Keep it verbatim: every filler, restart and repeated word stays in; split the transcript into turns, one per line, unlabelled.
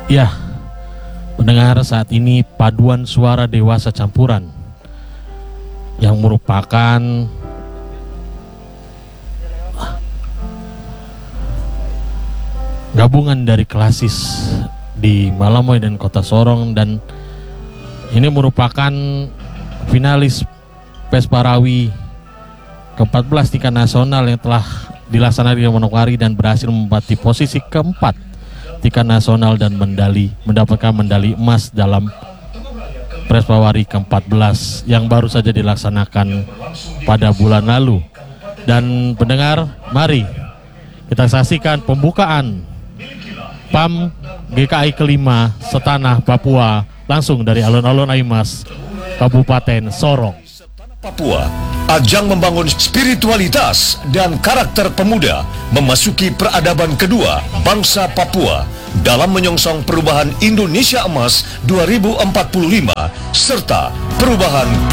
Ya, mendengar saat ini paduan suara dewasa campuran yang merupakan gabungan dari klasis di Malamoy dan Kota Sorong, dan ini merupakan finalis Pesparawi ke empat belas tingkat nasional yang telah dilaksanakan di Manokwari dan berhasil menempati posisi keempat tingkat nasional dan mendali mendapatkan medali emas dalam Pespawari ke empat belas yang baru saja dilaksanakan pada bulan lalu. Dan pendengar, mari kita saksikan pembukaan P A M G K I kelima setanah Papua langsung dari alun-alun Aimas, Kabupaten Sorong.
Papua, ajang membangun spiritualitas dan karakter pemuda memasuki peradaban kedua bangsa Papua dalam menyongsong perubahan Indonesia Emas dua ribu empat puluh lima serta perubahan